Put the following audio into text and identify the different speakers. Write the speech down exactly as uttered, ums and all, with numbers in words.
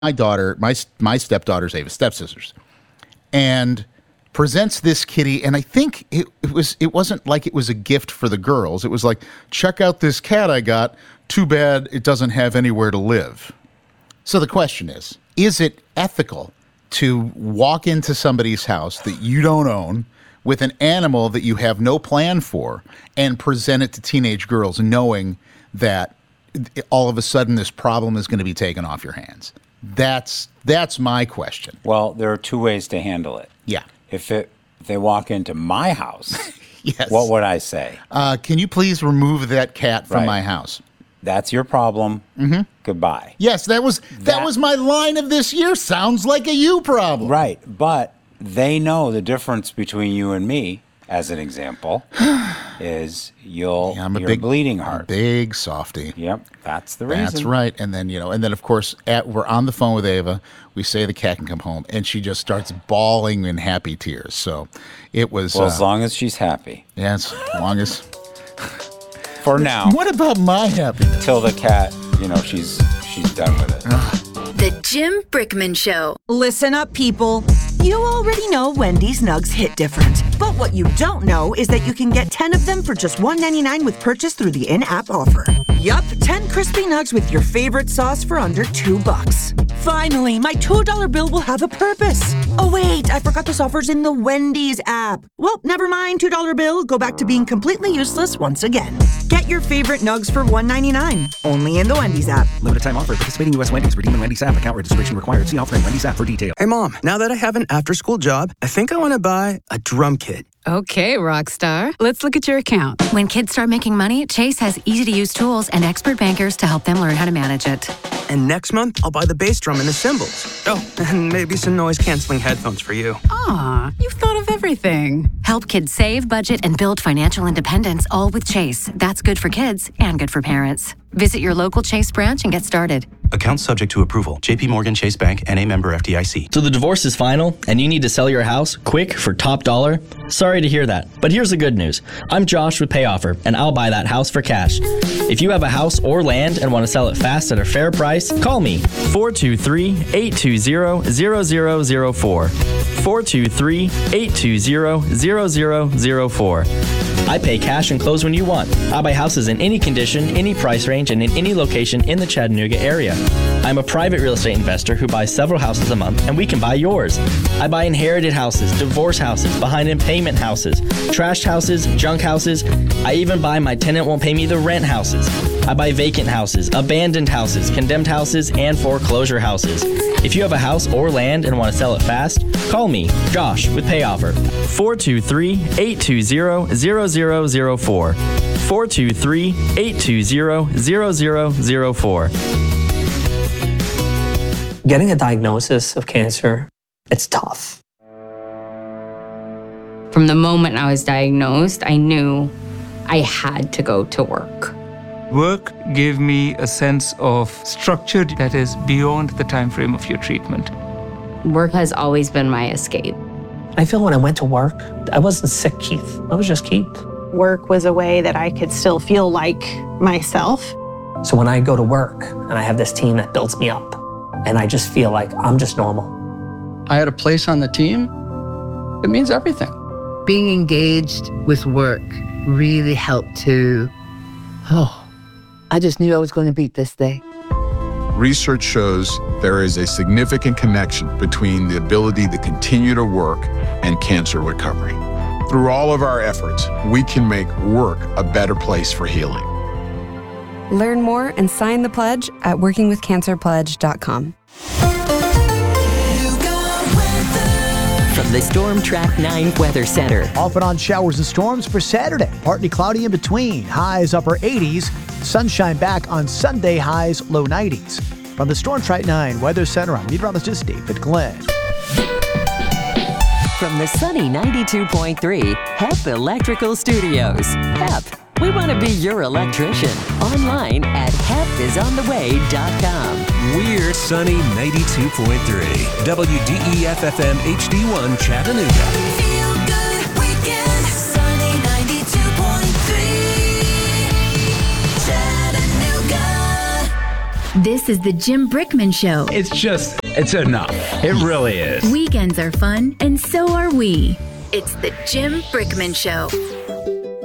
Speaker 1: my daughter, my my stepdaughter's Ava, stepsisters, and presents this kitty, and I think it, it was it wasn't like it was a gift for the girls. It was like, check out this cat I got. Too bad it doesn't have anywhere to live. So the question is, is it ethical to walk into somebody's house that you don't own with an animal that you have no plan for and present it to teenage girls knowing that all of a sudden this problem is going to be taken off your hands? That's that's my question.
Speaker 2: Well, there are two ways to handle it.
Speaker 1: Yeah.
Speaker 2: If it if they walk into my house,
Speaker 1: yes.
Speaker 2: What would I say?
Speaker 1: Uh, can you please remove that cat from
Speaker 2: Right.
Speaker 1: my house?
Speaker 2: That's your problem. Mm-hmm. Goodbye.
Speaker 1: Yes, that was that,
Speaker 2: That-
Speaker 1: was my line of this year. Sounds like a you problem.
Speaker 2: Right, but they know the difference between you and me. As an example, is you'll
Speaker 1: Yeah, I'm a
Speaker 2: you're
Speaker 1: big
Speaker 2: bleeding
Speaker 1: a
Speaker 2: heart.
Speaker 1: big softie.
Speaker 2: Yep, that's the reason.
Speaker 1: That's right. And then, you know, and then of course, at, we're on the phone with Ava. We say the cat can come home, and she just starts bawling in happy tears. So it was.
Speaker 2: Well,
Speaker 1: uh,
Speaker 2: as long as she's happy.
Speaker 1: Yes, as long as.
Speaker 2: For now.
Speaker 1: What about my happiness?
Speaker 2: Till the cat, you know, she's she's done with it.
Speaker 3: The Jim Brickman Show.
Speaker 4: Listen up, people. You already know Wendy's Nugs hit different. But what you don't know is that you can get ten of them for just one ninety-nine with purchase through the in-app offer. Yup, ten crispy nugs with your favorite sauce for under two bucks. Finally, my two dollar bill will have a purpose. Oh wait, I forgot this offer's in the Wendy's app. Well, never mind, two dollar bill. Go back to being completely useless once again. Get your favorite nugs for one ninety-nine. Only in the Wendy's app.
Speaker 5: Limited time offer. Participating U S Wendy's. Redeem in Wendy's app. Account registration required. See offer in Wendy's app for details.
Speaker 6: Hey, Mom, now that I have an after-school job, I think I want to buy a drum kit.
Speaker 7: Okay, Rockstar. Let's look at your account.
Speaker 8: When kids start making money, Chase has easy-to-use tools and expert bankers to help them learn how to manage it.
Speaker 6: And next month, I'll buy the bass drum and the cymbals. Oh, and maybe some noise-canceling headphones for you.
Speaker 7: Aw, you've thought of everything.
Speaker 8: Help kids save, budget, and build financial independence, all with Chase. That's good for kids and good for parents. Visit your local Chase branch and get started.
Speaker 9: Account subject to approval. J P Morgan Chase Bank, N A member F D I C.
Speaker 10: So the divorce is final, and you need to sell your house quick for top dollar? Sorry to hear that, but here's the good news. I'm Josh with PayOffer, and I'll buy that house for cash. If you have a house or land and want to sell it fast at a fair price, call me, four two three, eight two zero, zero zero zero four. four two three, eight two zero, zero zero zero four. I pay cash and close when you want. I buy houses in any condition, any price range, and in any location in the Chattanooga area. I'm a private real estate investor who buys several houses a month, and we can buy yours. I buy inherited houses, divorce houses, behind in payment houses, trashed houses, junk houses. I even buy my tenant won't pay me the rent houses. I buy vacant houses, abandoned houses, condemned houses, and foreclosure houses. If you have a house or land and want to sell it fast, call me, Josh, with PayOffer, four two three, eight two zero, zero zero zero four. four two three, eight two zero, zero zero zero four.
Speaker 11: Getting a diagnosis of cancer, it's tough.
Speaker 12: From the moment I was diagnosed, I knew I had to go to work.
Speaker 13: Work gave me a sense of structure that is beyond the time frame of your treatment.
Speaker 12: Work has always been my escape.
Speaker 11: I feel when I went to work, I wasn't sick, Keith. I was just Keith.
Speaker 14: Work was a way that I could still feel like myself.
Speaker 11: So when I go to work and I have this team that builds me up, and I just feel like I'm just normal.
Speaker 15: I had a place on the team. It means everything.
Speaker 16: Being engaged with work really helped to, oh, I just knew I was going to beat this day.
Speaker 17: Research shows there is a significant connection between the ability to continue to work and cancer recovery. Through all of our efforts, we can make work a better place for healing.
Speaker 18: Learn more and sign the pledge at working with cancer pledge dot com.
Speaker 19: From the Storm Track nine Weather Center.
Speaker 20: Off and on showers and storms for Saturday. Partly cloudy in between. Highs upper eighties. Sunshine back on Sunday, highs low nineties. From the Storm Track nine Weather Center, I'm meteorologist David Glenn.
Speaker 19: From the sunny ninety-two point three H E P Electrical Studios. H E P, we want to be your electrician. Online at H E P is on the way dot com.
Speaker 4: We're sunny ninety-two point three W D E F F M H D one Chattanooga.
Speaker 3: Feel good weekend. Sunny ninety-two point three Chattanooga. This is the Jim Brickman Show.
Speaker 21: It's just, it's enough. It really is.
Speaker 3: Weekends are fun, and so are we. It's the Jim Brickman Show.